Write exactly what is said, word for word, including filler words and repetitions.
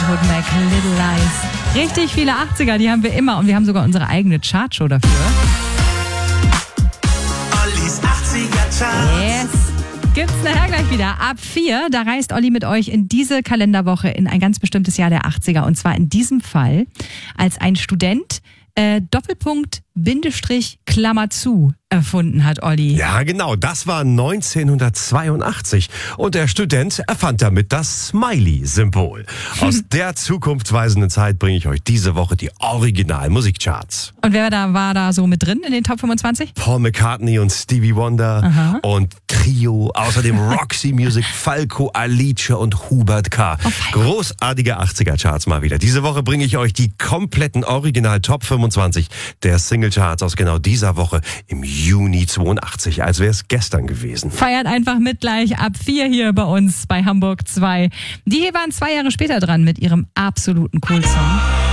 Fleetwood Mac, Little Lies. Richtig viele achtziger, die haben wir immer und wir haben sogar unsere eigene Chartshow dafür. Ollis achtziger Charts. Yes. Gibt's nachher gleich wieder. Ab vier, da reist Olli mit euch in diese Kalenderwoche in ein ganz bestimmtes Jahr der achtziger. Und zwar in diesem Fall als ein Student äh, Doppelpunkt, Bindestrich, Klammer zu erfunden hat, Olli. Ja, genau. Das war neunzehnhundertzweiundachtzig. Und der Student erfand damit das Smiley-Symbol. Aus der zukunftsweisenden Zeit bringe ich euch diese Woche die Original-Musikcharts. Und wer da war da so mit drin in den Top fünfundzwanzig? Paul McCartney und Stevie Wonder. Aha. Und Trio. Außerdem Roxy Music, Falco, Alice und Hubert K. Oh, Großartige achtziger-Charts mal wieder. Diese Woche bringe ich euch die kompletten Original-Top fünfundzwanzig der Single-Charts aus genau dieser Woche im Juni zweiundachtzig, als wäre es gestern gewesen. Feiert einfach mit gleich ab vier hier bei uns bei Hamburg zwei. Die hier waren zwei Jahre später dran mit ihrem absoluten Cool-Song.